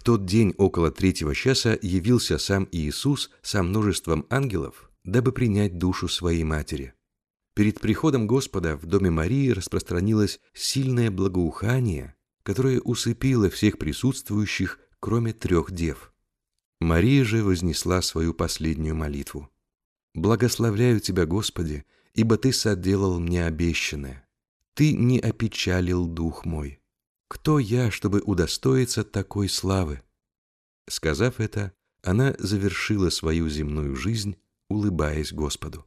тот день около 3 часа явился сам Иисус со множеством ангелов, дабы принять душу своей матери. Перед приходом Господа в доме Марии распространилось сильное благоухание, которое усыпило всех присутствующих, кроме 3 дев. Мария же вознесла свою последнюю молитву. «Благословляю Тебя, Господи, ибо Ты соделал мне обещанное. Ты не опечалил дух мой. Кто я, чтобы удостоиться такой славы?» Сказав это, она завершила свою земную жизнь, улыбаясь Господу.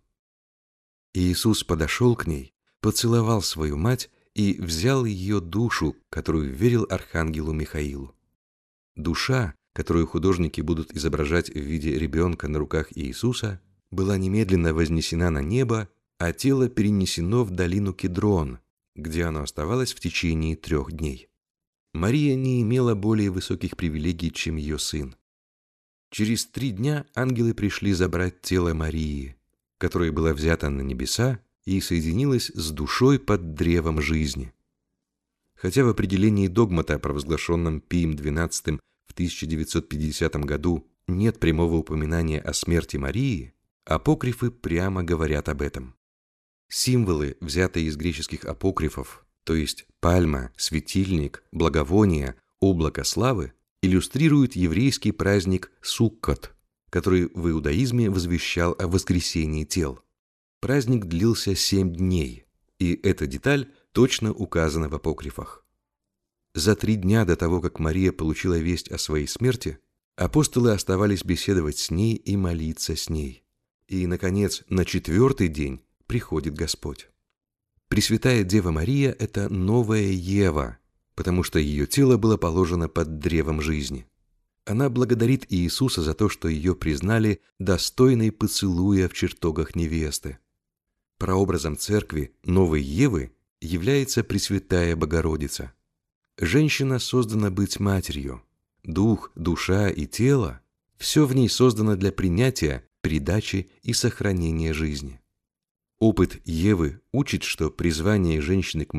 Иисус подошел к ней, поцеловал свою мать и взял ее душу, которую верил архангелу Михаилу. Душа, которую художники будут изображать в виде ребенка на руках Иисуса, была немедленно вознесена на небо, а тело перенесено в долину Кедрон, где оно оставалось в течение 3 дней. Мария не имела более высоких привилегий, чем ее сын. Через 3 дня ангелы пришли забрать тело Марии, которое было взято на небеса и соединилось с душой под древом жизни. Хотя в определении догмата, провозглашенном Пием XII в 1950 году, нет прямого упоминания о смерти Марии, апокрифы прямо говорят об этом. Символы, взятые из греческих апокрифов, то есть пальма, светильник, благовоние, облако славы, иллюстрируют еврейский праздник Суккот, который в иудаизме возвещал о воскресении тел. Праздник длился 7 дней, и эта деталь точно указана в апокрифах. За 3 дня до того, как Мария получила весть о своей смерти, апостолы оставались беседовать с ней и молиться с ней. И, наконец, на 4-й день приходит Господь. Пресвятая Дева Мария – это новая Ева, потому что ее тело было положено под древом жизни. Она благодарит Иисуса за то, что ее признали достойной поцелуя в чертогах невесты. Прообразом церкви, новой Евы, является Пресвятая Богородица. Женщина создана быть матерью. Дух, душа и тело – все в ней создано для принятия, передачи и сохранения жизни. Опыт Евы учит, что призвание женщины к